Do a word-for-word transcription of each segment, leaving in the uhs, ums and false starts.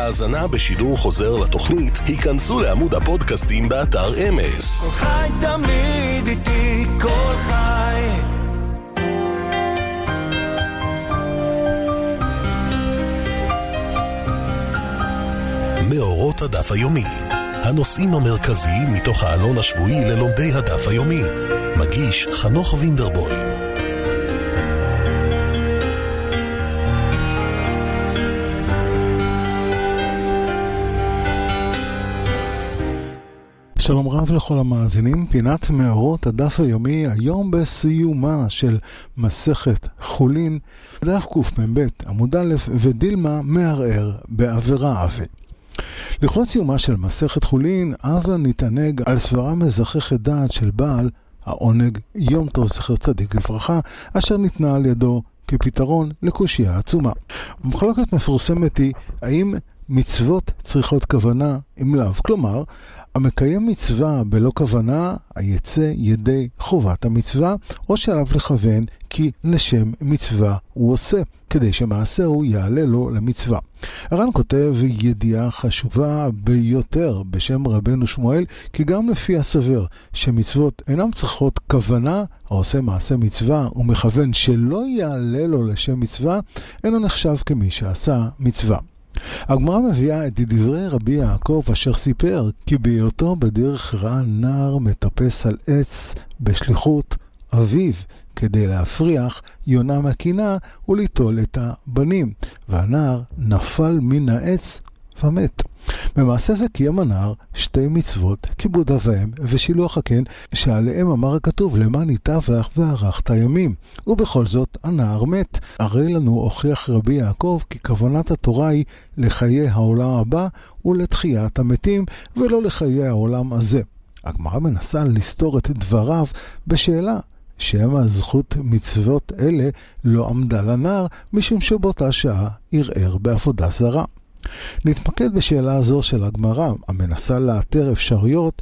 להאזנה בשידור חוזר לתוכנית, היכנסו לעמוד הפודקאסטים באתר אמס. כל חי תמיד איתי, כל חי. מאורות הדף היומי, הנושאים המרכזיים מתוך העלון השבועי ללומדי הדף היומי. מגיש חנוך וינדרבוים. שלום רב לכל המאזינים, פינת מאורות הדף היומי, היום בסיומה של מסכת חולין, דף קמ"ב עמוד א', ודילמה מערער בעבירה עווה. לכבוד סיומה של מסכת חולין, אבא נתענג על סברה מזככת דעת של בעל העונג יום טוב זכר צדיק לברכה, אשר ניתנה על ידו כפתרון לקושיה עצומה. המחלוקת מפורסמת היא האם מצוות צריכות כוונה אם לאו, כלומר המקיים מצווה בלא כוונה היצא ידי חובת המצווה, או שעליו לכוון כי לשם מצווה הוא עושה, כדי שמעשהו יעלה לו למצווה. הר"ן כותב ידיעה חשובה ביותר בשם רבנו שמואל, כי גם לפי הסבר שמצוות אינם צריכות כוונה, העושה מעשה מצווה ומכוון שלא יעלה לו לשם מצווה, אינו נחשב כמי שעשה מצווה. הגמרא מביאה את דברי רבי יעקב אשר סיפר כי בהיותו בדרך ראה נער מטפס על עץ בשליחות אביו כדי להפריח יונה מקינה וליטול את הבנים, והנער נפל מן העץ ומת. במעשה זה קיים הנער שתי מצוות, כיבוד אב ואם ושילוח הקן, שעליהם אמר הכתוב למען ייטב לך וערכת ימים, ובכל זאת הנער מת. הרי לנו הוכיח רבי יעקב כי כוונת התורה היא לחיי העולם הבא ולתחיית המתים, ולא לחיי העולם הזה. הגמרא מנסה לסתור את דבריו בשאלה שמה זכות מצוות אלה לא עמדה לנער, משום שבאותה שעה ערער בעבודה זרה. נתמקד בשאלה הזו של הגמרא, המנסה לאתר אפשרויות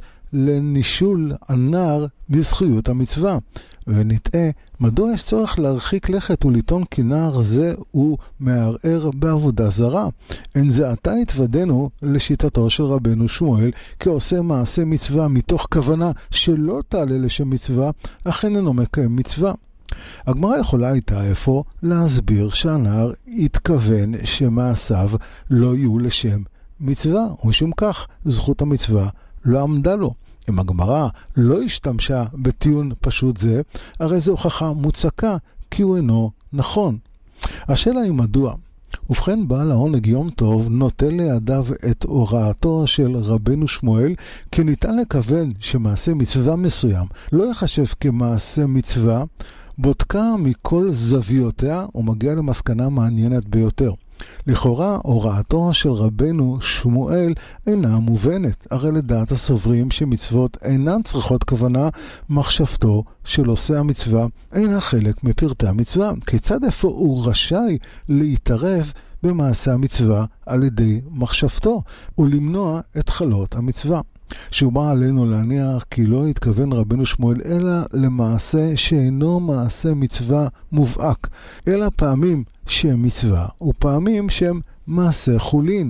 לנישול הנער בזכויות המצווה, ונתאה מדוע יש צורך להרחיק לכת ולטעון כי נער זה הוא מערער בעבודה זרה. אין זה עתה התוודנו לשיטתו של רבנו שמואל כעושה מעשה מצווה מתוך כוונה שלא תעלה לשם מצווה, אכן אינו מקיים מצווה. הגמרא יכולה הייתה איפה להסביר שהנער התכוון שמעשיו לא יהיו לשם מצווה, ומשום כך זכות המצווה לא עמדה לו. אם הגמרא לא השתמשה בטיעון פשוט זה, הרי זו הוכחה מוצקה כי הוא אינו נכון. השאלה היא מדוע. ובכן בעל העונג יום טוב נוטל לידיו את הוראתו של רבנו שמואל, כי ניתן לכוון שמעשה מצווה מסוים לא יחשב כמעשה מצווה, בודקה מכל זוויותיה ומגיע למסקנה מעניינת ביותר. לכאורה הוראתו של רבנו שמואל אינה מובנת, הרי לדעת הסוברים שמצוות אינן צריכות כוונה, מחשבתו של עושה המצווה אינה חלק מפרטי המצווה. כיצד איפה הוא רשאי להתערב במעשה המצווה על ידי מחשבתו ולמנוע את חלות המצווה? שומה עלינו להניח כי לא התכוון רבנו שמואל אלא למעשה שאינו מעשה מצווה מובהק, אלא פעמים שהם מצווה ופעמים שהם מעשה חולין.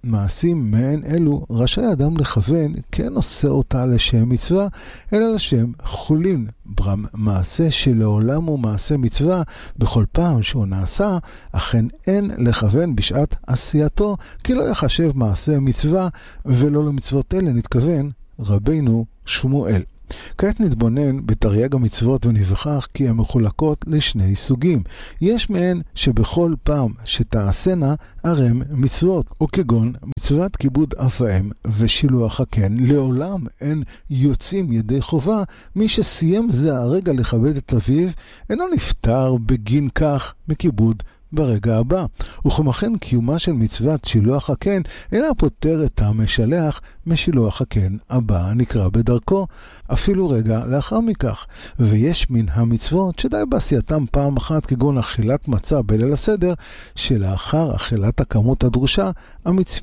מעשים מעין אלו רשאי אדם לכוון כן עושה אותה לשם מצווה אלא לשם חולין. ברם מעשה שלעולם הוא מעשה מצווה, בכל פעם שהוא נעשה אכן אין לכוון בשעת עשייתו, כי לא יחשב מעשה מצווה, ולא למצוות אלה נתכוון רבנו שמואל. כעת נתבונן בתרי"ג המצוות ונבחר כי הן מחולקות לשני סוגים. יש מהן שבכל פעם שתעשנה הרם מצוות, וכגון מצוות כיבוד אב ואם ושילוח הקן, לעולם אין יוצאים ידי חובה. מי שסיים זה הרגע לכבד את אביו אינו נפטר בגין כך מכיבוד ברגע הבא. וכמכן קיומה של מצוות שילוח הקן אינה פותר את המשלח משילוח הקן הבא נקרא בדרכו אפילו רגע לאחר מכך. ויש מן המצוות שדי בעשייתם פעם אחת, כגון אכילת מצה בליל הסדר, שלאחר אכילת הכמות הדרושה המצ...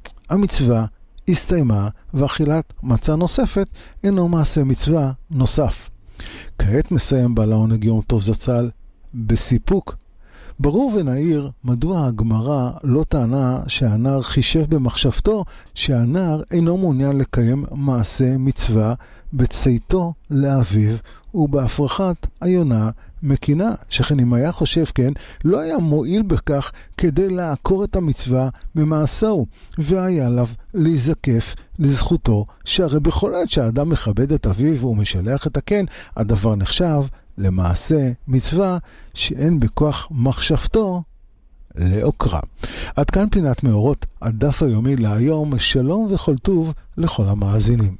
המצווה הסתיימה, ואכילת מצה נוספת אינו מעשה מצווה נוסף. כעת מסיים בעל העונג יום טוב זצ"ל בסיפוק ברור ונעיר מדוע הגמרא לא טענה שהנער חישב במחשבתו שהנער אינו מעוניין לקיים מעשה מצווה בצאתו לאביו ובהפרחת היונה מקינה, שכן אם היה חושב כן, לא היה מועיל בכך כדי לעקור את המצווה ממעשהו, והיה עליו להיזקף לזכותו, שהרי בכל עת שהאדם מכבד את אביו ומשלח את הקן, הדבר נחשב למעשה מצווה שאין בכוח מחשבתו לעוקרה. עד כאן פינת מאורות, הדף היומי להיום. שלום וכל טוב לכל המאזינים.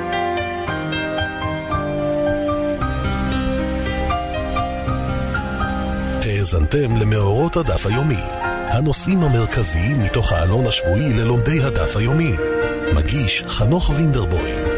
האזנתם למאורות הדף היומי, הנושאים המרכזיים מתוך העלון השבועי ללומדי הדף היומי. מגיש חנוך וינדרבוים.